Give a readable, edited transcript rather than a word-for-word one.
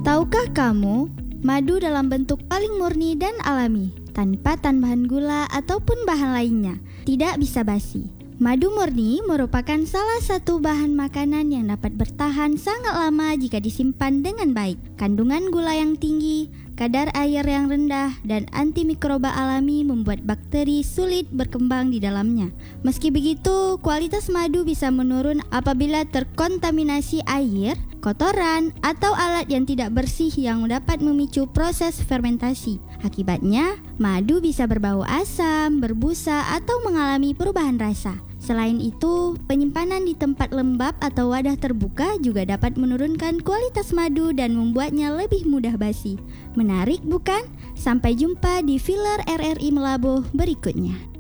Tahukah kamu, madu dalam bentuk paling murni dan alami, tanpa tambahan gula ataupun bahan lainnya, tidak bisa basi. Madu murni merupakan salah satu bahan makanan yang dapat bertahan sangat lama jika disimpan dengan baik. Kandungan gula yang tinggi, kadar air yang rendah, dan antimikroba alami membuat bakteri sulit berkembang di dalamnya. Meski begitu, kualitas madu bisa menurun apabila terkontaminasi air, kotoran, atau alat yang tidak bersih yang dapat memicu proses fermentasi. Akibatnya, madu bisa berbau asam, berbusa, atau mengalami perubahan rasa. Selain itu, penyimpanan di tempat lembab atau wadah terbuka juga dapat menurunkan kualitas madu dan membuatnya lebih mudah basi. Menarik bukan? Sampai jumpa di Filler RRI Melabuh berikutnya.